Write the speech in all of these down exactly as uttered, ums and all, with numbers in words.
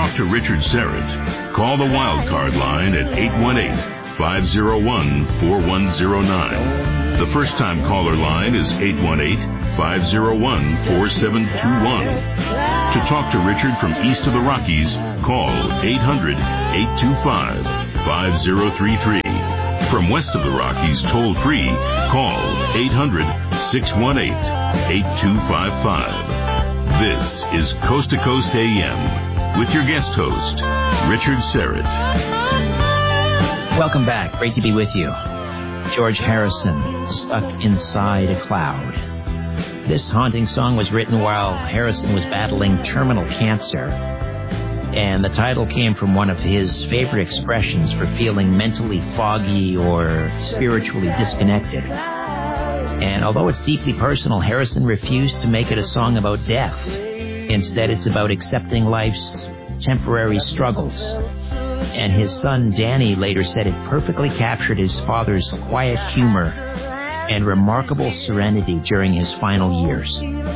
talk to Richard Serrett, call the Wildcard line at eight one eight, five oh one, four one oh nine. The first-time caller line is eight one eight, five oh one, four seven two one. To talk to Richard from east of the Rockies, call eight hundred, eight two five, five oh three three. From west of the Rockies, toll-free, call eight hundred, six one eight, eight two five five. This is Coast to Coast A M with your guest host, Richard Serrett. Welcome back. Great to be with you. George Harrison, Stuck Inside a Cloud. This haunting song was written while Harrison was battling terminal cancer, and the title came from one of his favorite expressions for feeling mentally foggy or spiritually disconnected. And although it's deeply personal, Harrison refused to make it a song about death. Instead, it's about accepting life's temporary struggles. And his son, Danny, later said it perfectly captured his father's quiet humor and remarkable serenity during his final years.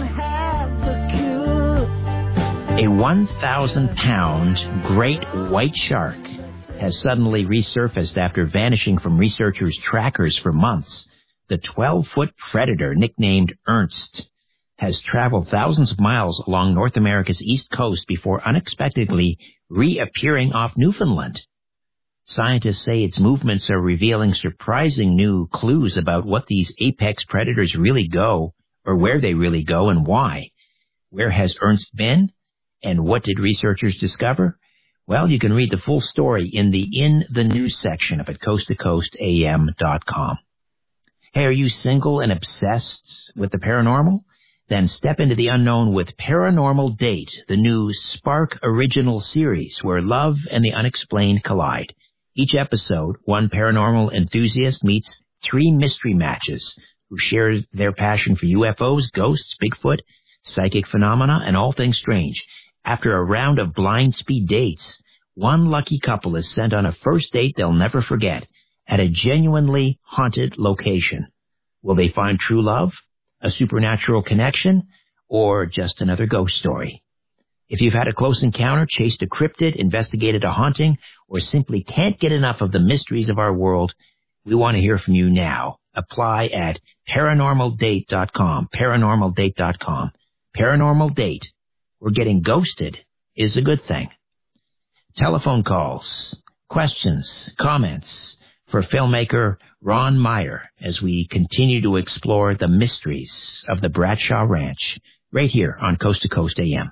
A one thousand pound great white shark has suddenly resurfaced after vanishing from researchers' trackers for months. The twelve-foot predator, nicknamed Ernst, has traveled thousands of miles along North America's east coast before unexpectedly reappearing off Newfoundland. Scientists say its movements are revealing surprising new clues about what these apex predators really go, or where they really go and why. Where has Ernst been? And what did researchers discover? Well, you can read the full story in the In the News section up at coast to coast A M dot com. Hey, are you single and obsessed with the paranormal? Then step into the unknown with Paranormal Date, the new Spark original series where love and the unexplained collide. Each episode, one paranormal enthusiast meets three mystery matches who share their passion for U F Os, ghosts, Bigfoot, psychic phenomena, and all things strange. After a round of blind speed dates, one lucky couple is sent on a first date they'll never forget at a genuinely haunted location. Will they find true love, a supernatural connection, or just another ghost story? If you've had a close encounter, chased a cryptid, investigated a haunting, or simply can't get enough of the mysteries of our world, we want to hear from you now. Apply at paranormal date dot com, paranormal date dot com. Paranormal Date, where getting ghosted is a good thing. Telephone calls, questions, comments for filmmaker Ron Meyer as we continue to explore the mysteries of the Bradshaw Ranch right here on Coast to Coast A M.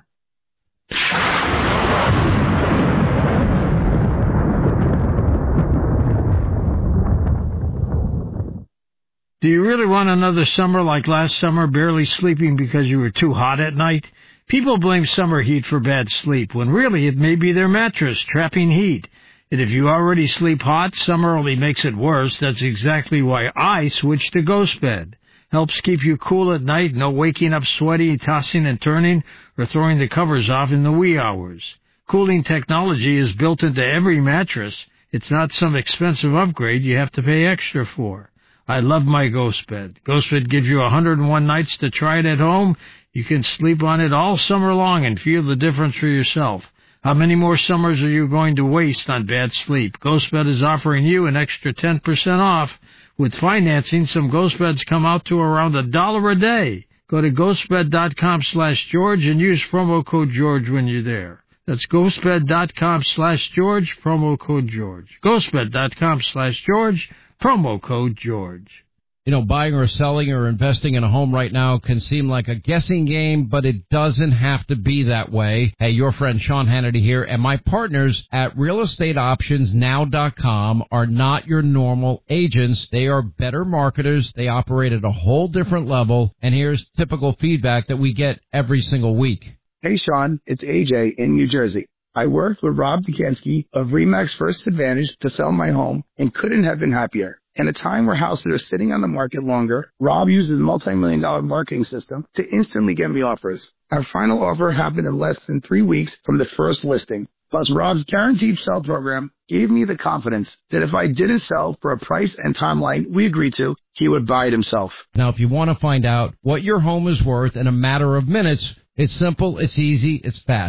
Do you really want another summer like last summer, barely sleeping because you were too hot at night? People blame summer heat for bad sleep, when really it may be their mattress trapping heat. And if you already sleep hot, summer only makes it worse. That's exactly why I switched to Ghost Bed. Helps keep you cool at night, no waking up sweaty, tossing and turning, or throwing the covers off in the wee hours. Cooling technology is built into every mattress. It's not some expensive upgrade you have to pay extra for. I love my Ghost Bed. Ghost Bed gives you one hundred one nights to try it at home. You can sleep on it all summer long and feel the difference for yourself. How many more summers are you going to waste on bad sleep? Ghost Bed is offering you an extra ten percent off. With financing, some Ghost Beds come out to around a dollar a day. Go to ghostbed.com slash George and use promo code George when you're there. That's ghostbed.com slash George, promo code George. ghostbed.com slash George, promo code George. You know, buying or selling or investing in a home right now can seem like a guessing game, but it doesn't have to be that way. Hey, your friend Sean Hannity here, and my partners at real estate options now dot com are not your normal agents. They are better marketers. They operate at a whole different level, and here's typical feedback that we get every single week. Hey, Sean, it's A J in New Jersey. I worked with Rob Dukansky of RE/MAX First Advantage to sell my home and couldn't have been happier. In a time where houses are sitting on the market longer, Rob uses a multi-million dollar marketing system to instantly get me offers. Our final offer happened in less than three weeks from the first listing. Plus, Rob's guaranteed sell program gave me the confidence that if I didn't sell for a price and timeline we agreed to, he would buy it himself. Now, if you want to find out what your home is worth in a matter of minutes, it's simple, it's easy, it's fast.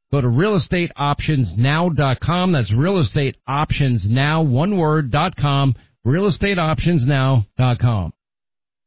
Go to real estate options now dot com. That's real estate options now, one word, dot com, real estate options now dot com.